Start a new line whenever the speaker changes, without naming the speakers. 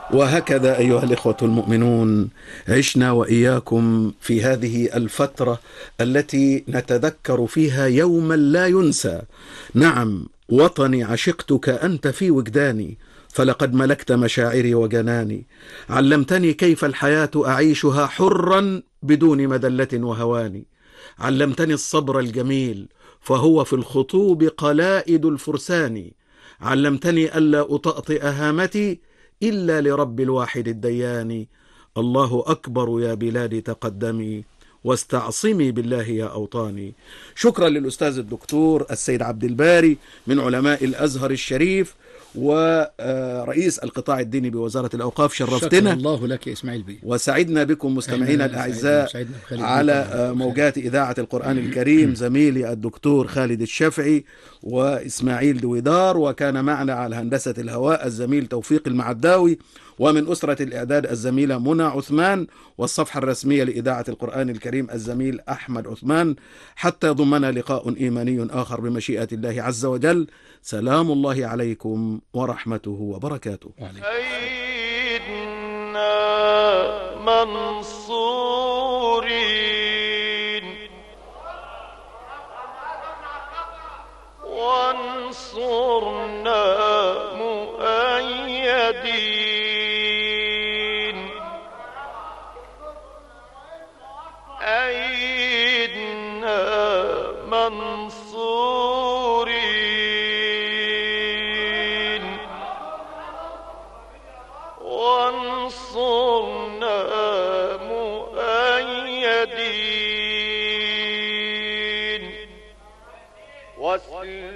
وهكذا أيها الإخوة المؤمنون عشنا وإياكم في هذه الفترة التي نتذكر فيها يوما لا ينسى. نعم، وطني عشقتك أنت في وجداني، فلقد ملكت مشاعري وجناني، علمتني كيف الحياة أعيشها حرا بدون مذلة وهوان، علمتني الصبر الجميل فهو في الخطوب قلائد الفرسان، علمتني ألا أطأطئ هامتي إلا لرب الواحد الديان. الله أكبر يا بلادي تقدمي، واستعصمي بالله يا أوطاني. شكرا للأستاذ الدكتور السيد عبد الباري من علماء الأزهر الشريف ورئيس القطاع الديني بوزارة الأوقاف، شرفتنا.
شكر الله لك يا إسماعيل بي.
وسعدنا بكم مستمعينا الأعزاء على موجات إذاعة القرآن الكريم، زميلي الدكتور خالد الشافعي وإسماعيل دويدار، وكان معنا على هندسة الهواء الزميل توفيق المعداوي، ومن أسرة الإعداد الزميلة منى عثمان، والصفحة الرسمية لإذاعة القرآن الكريم الزميل أحمد عثمان. حتى ضمنا لقاء إيماني آخر بمشيئة الله عز وجل. سلام الله عليكم ورحمته وبركاته.
سيدنا منصورين وانصرنا مؤيدين.